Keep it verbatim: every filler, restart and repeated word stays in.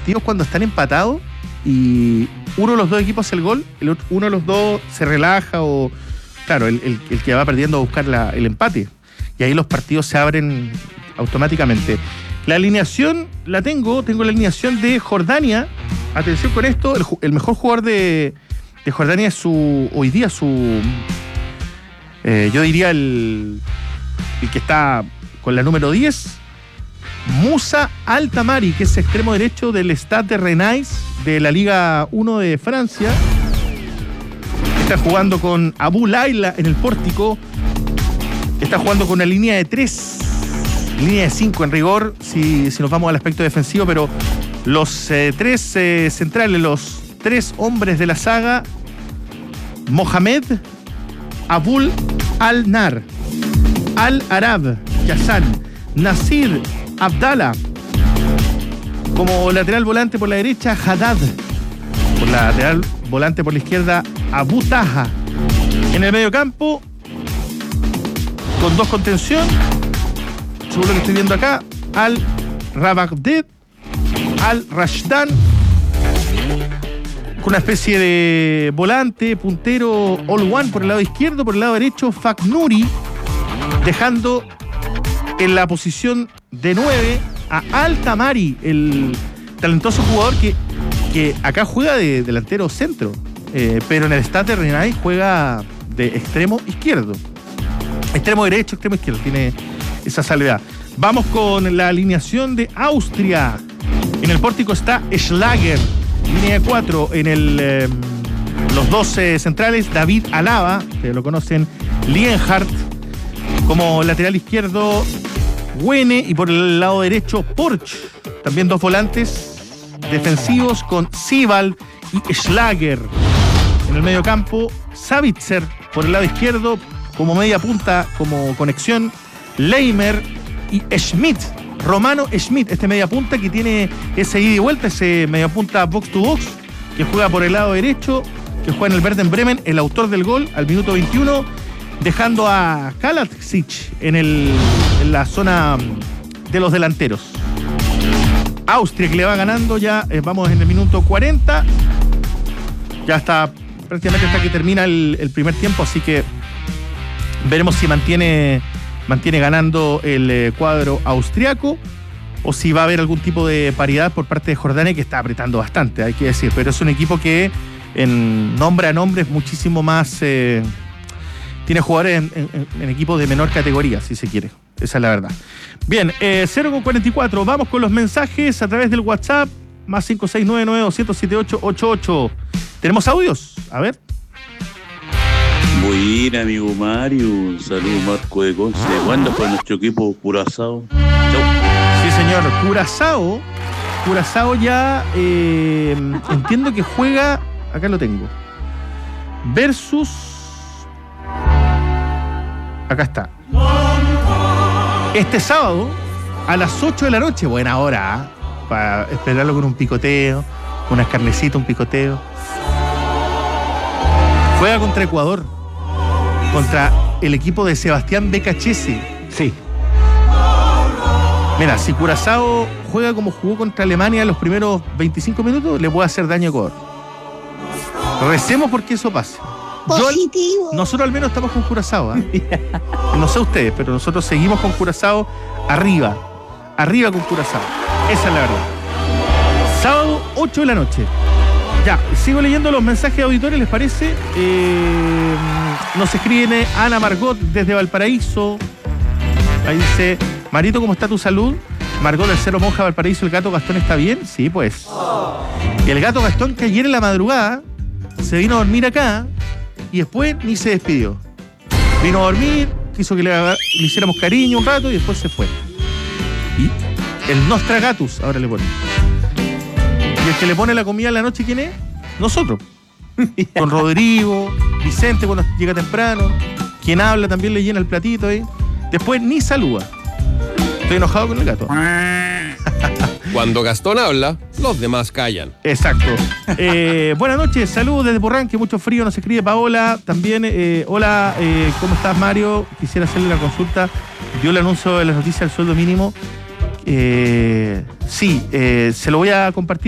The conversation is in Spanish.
partidos cuando están empatados y uno de los dos equipos hace el gol, el otro, uno de los dos se relaja o, claro, el, el, el que va perdiendo a buscar la, el empate. Y ahí los partidos se abren automáticamente. La alineación la tengo, tengo la alineación de Jordania. Atención con esto, el, el mejor jugador de, de Jordania es su, hoy día su, eh, yo diría el, el que está con la número diez, Moussa Al-Tamari, que es extremo derecho del Stade de Rennes de la Liga uno de Francia. Está jugando con Abu Laila en el pórtico. Está jugando con una línea de tres, línea de cinco en rigor, si, si nos vamos al aspecto defensivo, pero los eh, tres eh, centrales, los tres hombres de la saga: Mohamed, Abul Al-Nar, Al-Arab, Yassan, Nasir Abdallah. Como lateral volante por la derecha, Haddad. Por la lateral volante por la izquierda, Abu Taha. En el medio campo, con dos contención, según lo que estoy viendo acá, Al-Rabagdeh, Al-Rashdan, con una especie de volante, puntero, All One por el lado izquierdo, por el lado derecho, Faknuri, dejando en la posición de nueve a Al-Tamari, el talentoso jugador que, que acá juega de delantero centro, eh, pero en el Stade de Rennes juega de extremo izquierdo. Extremo derecho, extremo izquierdo, tiene esa salvedad. Vamos con la alineación de Austria. En el pórtico está Schlager, línea de cuatro. En el, eh, los dos eh, centrales, David Alaba, que lo conocen, Lienhardt. Como lateral izquierdo, Wene. Y por el lado derecho, Porch. También dos volantes defensivos con Sibal y Schlager. En el medio campo, Savitzer por el lado izquierdo. Como media punta, como conexión, Leimer y Schmidt, Romano Schmidt, este media punta que tiene ese ida y vuelta, ese media punta box to box, que juega por el lado derecho, que juega en el Werder Bremen, el autor del gol al minuto veintiuno, dejando a Kaladzic en, el, en la zona de los delanteros. Austria, que le va ganando ya, eh, vamos en el minuto cuarenta, ya está prácticamente hasta que termina el, el primer tiempo, así que veremos si mantiene, mantiene ganando el eh, cuadro austriaco o si va a haber algún tipo de paridad por parte de Jordania, que está apretando bastante, hay que decir. Pero es un equipo que en nombre a nombre es muchísimo más... Eh, tiene jugadores en, en, en equipos de menor categoría, si se quiere. Esa es la verdad. Bien, eh, cero con cuarenta y cuatro. Vamos con los mensajes a través del WhatsApp. Más cinco seis nueve nueve dos cero siete ocho ocho ocho. ¿Tenemos audios? A ver. Buena, amigo Mario. Saludos, Marco de Conce. ¿Cuándo fue nuestro equipo Curazao? Chau. Sí, señor. Curazao. Curazao ya eh, entiendo que juega. Acá lo tengo. Versus. Acá está. Este sábado a las ocho de la noche. Buena hora, ¿eh? Para esperarlo con un picoteo, unas carnecitas, un picoteo. Juega contra Ecuador. Contra el equipo de Sebastián Becachese. Sí. Mira, si Curazao juega como jugó contra Alemania en los primeros veinticinco minutos, le puede hacer daño a Ecuador. Recemos porque eso pase. Positivo. Yo, nosotros al menos estamos con Curazao, ¿eh? No sé ustedes, pero nosotros seguimos con Curazao arriba. Arriba con Curazao. Esa es la verdad. Sábado, ocho de la noche. Ya, sigo leyendo los mensajes de auditores, ¿les parece? Eh, nos escribe Ana Margot desde Valparaíso. Ahí dice: Marito, ¿cómo está tu salud? Margot del Cerro Monja, Valparaíso, ¿el gato Gastón está bien? Sí, pues. Y el gato Gastón, que ayer en la madrugada se vino a dormir acá y después ni se despidió. Vino a dormir, quiso que le, le hiciéramos cariño un rato y después se fue. Y el Nostragatus, ahora le pone. Y el que le pone la comida en la noche, ¿quién es? Nosotros. Con Rodrigo, Vicente cuando llega temprano. Quien habla también le llena el platito ahí. Después ni saluda. Estoy enojado con el gato. Cuando Gastón habla, los demás callan. Exacto. Eh, buenas noches, saludos desde Porranque, mucho frío, nos escribe Paola. También, eh, hola, eh, ¿cómo estás, Mario? Quisiera hacerle la consulta. Dio el anuncio de las noticias del sueldo mínimo. Eh, sí, eh, se lo voy a compartir.